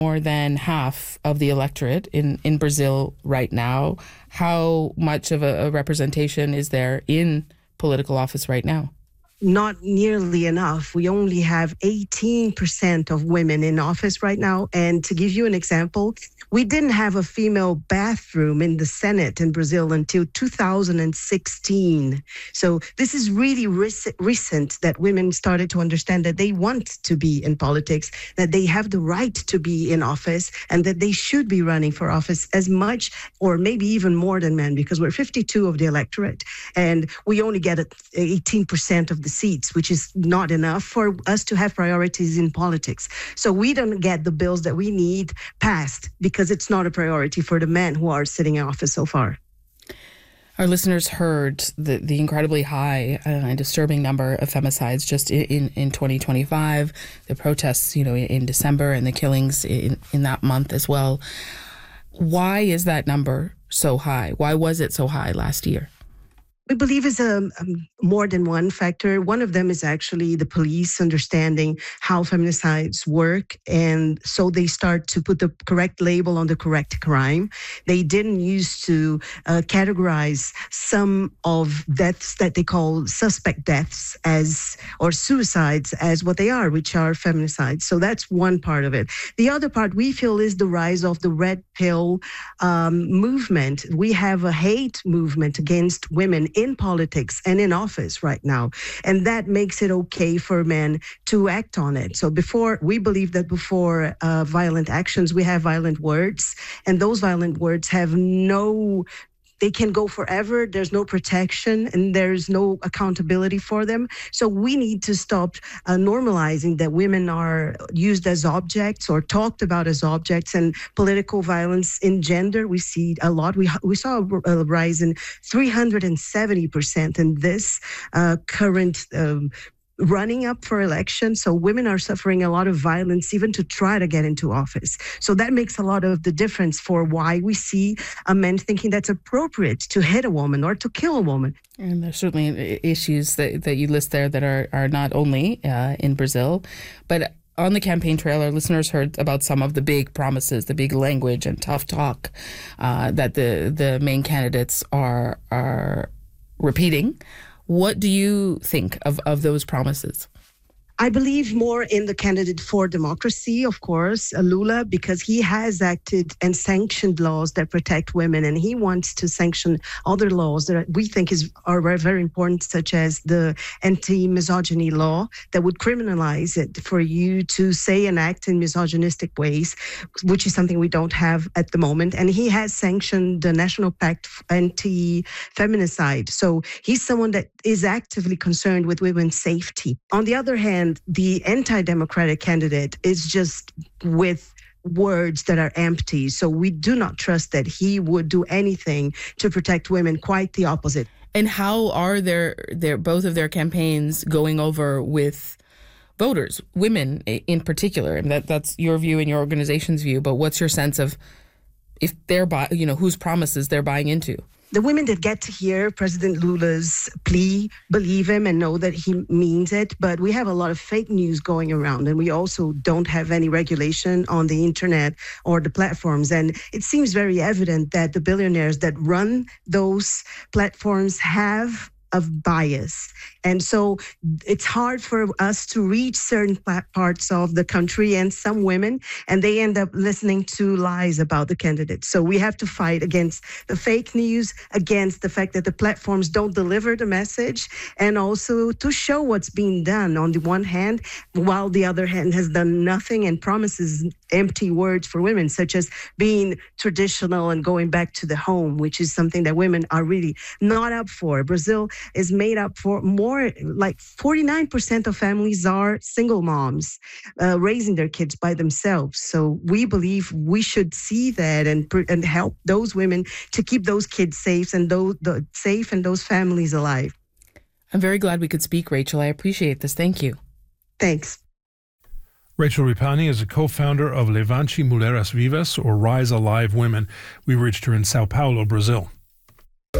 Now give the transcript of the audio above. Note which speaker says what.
Speaker 1: more than half of the electorate in Brazil right now. How much of a representation is there in political office right now?
Speaker 2: Not nearly enough. We only have 18% of women in office right now. And to give you an example, we didn't have a female bathroom in the Senate in Brazil until 2016. So this is really recent that women started to understand that they want to be in politics, that they have the right to be in office, and that they should be running for office as much or maybe even more than men, because we're 52 of the electorate and we only get 18% of the seats, which is not enough for us to have priorities in politics. So we don't get the bills that we need passed because it's not a priority for the men who are sitting in office so far.
Speaker 1: Our listeners heard the incredibly high and disturbing number of femicides just in 2025, the protests, in December and the killings in that month as well. Why is that number so high? Why was it so high last year?
Speaker 2: We believe is more than one factor. One of them is actually the police understanding how feminicides work. And so they start to put the correct label on the correct crime. They didn't used to categorize some of deaths that they call suspect deaths or suicides as what they are, which are feminicides. So that's one part of it. The other part we feel is the rise of the red pill movement. We have a hate movement against women in politics and in office right now. And that makes it okay for men to act on it. So we believe that before violent actions, we have violent words. And those violent words have they can go forever. There's no protection and there's no accountability for them. So we need to stop normalizing that women are used as objects or talked about as objects. And political violence in gender, we see a lot. We saw a rise in 370% in this current running up for election. So women are suffering a lot of violence even to try to get into office. So that makes a lot of the difference for why we see a man thinking that's appropriate to hit a woman or to kill a woman.
Speaker 1: And there's certainly issues that you list there that are not only in Brazil, but on the campaign trail, our listeners heard about some of the big promises, the big language and tough talk that the main candidates are repeating. What do you think of those promises?
Speaker 2: I believe more in the candidate for democracy, of course, Lula, because he has acted and sanctioned laws that protect women, and he wants to sanction other laws that we think are very important, such as the anti-misogyny law that would criminalize it for you to say and act in misogynistic ways, which is something we don't have at the moment. And he has sanctioned the National Pact Anti-Feminicide. So he's someone that is actively concerned with women's safety. On the other hand, the anti-democratic candidate is just with words that are empty. So we do not trust that he would do anything to protect women, quite the opposite.
Speaker 1: And how are both of their campaigns going over with voters, women in particular? And that's your view and your organization's view, but what's your sense of if they're whose promises they're buying into?
Speaker 2: The women that get to hear President Lula's plea believe him and know that he means it. But we have a lot of fake news going around, and we also don't have any regulation on the internet or the platforms. And it seems very evident that the billionaires that run those platforms have of bias. And so it's hard for us to reach certain parts of the country and some women, and they end up listening to lies about the candidates. So we have to fight against the fake news, against the fact that the platforms don't deliver the message, and also to show what's being done on the one hand, while the other hand has done nothing and promises empty words for women, such as being traditional and going back to the home, which is something that women are really not up for. Brazil is made up for more, like 49% of families are single moms raising their kids by themselves. So we believe we should see that and help those women to keep those kids safe and those families alive.
Speaker 1: I'm very glad we could speak, Rachel. I appreciate this. Thank you.
Speaker 2: Thanks.
Speaker 3: Rachel Ripani is a co-founder of Levante Mulheres Vivas, or Rise Alive Women. We reached her in Sao Paulo, Brazil.